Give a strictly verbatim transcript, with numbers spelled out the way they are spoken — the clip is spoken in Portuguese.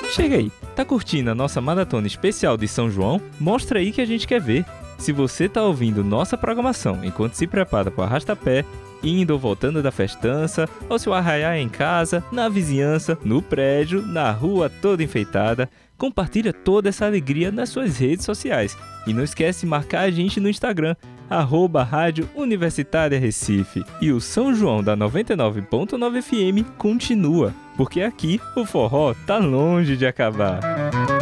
Chega aí, tá curtindo a nossa maratona especial de São João? Mostra aí que a gente quer ver. Se você tá ouvindo nossa programação enquanto se prepara para o arrasta-pé, indo ou voltando da festança, ou se o arraiá é em casa, na vizinhança, no prédio, na rua toda enfeitada, compartilha toda essa alegria nas suas redes sociais. E não esquece de marcar a gente no Instagram, arroba Rádio Universitária Recife. E o São João da noventa e nove ponto nove F M continua, porque aqui o forró tá longe de acabar.